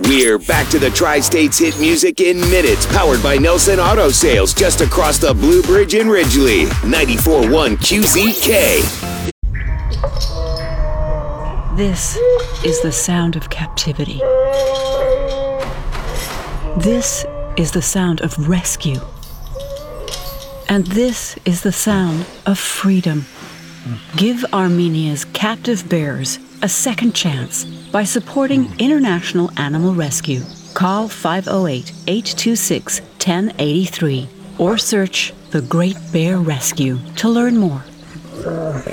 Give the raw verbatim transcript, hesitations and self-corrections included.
We're back to the Tri-States hit music in minutes, powered by Nelson Auto Sales, just across the Blue Bridge in Ridgely. ninety-four point one Q Z K. This is the sound of captivity. This is the sound of rescue. And this is the sound of freedom. Give Armenia's captive bears a second chance by supporting International Animal Rescue. Call five oh eight, eight two six, one oh eight three or search The Great Bear Rescue to learn more.